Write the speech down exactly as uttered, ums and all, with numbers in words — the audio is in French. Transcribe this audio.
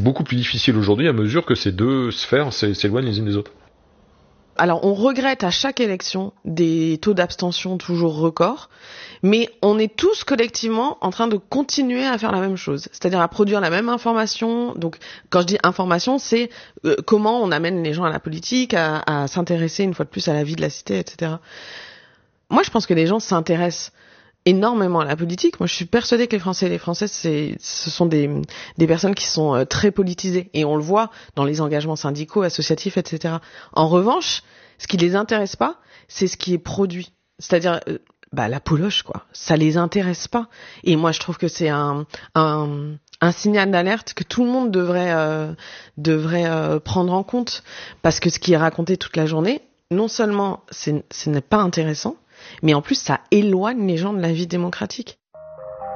beaucoup plus difficile aujourd'hui à mesure que ces deux sphères s'éloignent les unes des autres. Alors, on regrette à chaque élection des taux d'abstention toujours records, mais on est tous collectivement en train de continuer à faire la même chose, c'est-à-dire à produire la même information. Donc, quand je dis information, c'est euh, comment on amène les gens à la politique, à, à s'intéresser une fois de plus à la vie de la cité, et cetera. Moi, je pense que les gens s'intéressent énormément à la politique. Moi, je suis persuadée que les Français et les Françaises, c'est, ce sont des, des personnes qui sont euh, très politisées. Et on le voit dans les engagements syndicaux, associatifs, et cetera. En revanche, ce qui les intéresse pas, c'est ce qui est produit. C'est-à-dire, euh, bah, la poloche, quoi. Ça les intéresse pas. Et moi, je trouve que c'est un, un, un signal d'alerte que tout le monde devrait, euh, devrait euh, prendre en compte. Parce que ce qui est raconté toute la journée, non seulement c'est, ce n'est pas intéressant, mais en plus, ça éloigne les gens de la vie démocratique.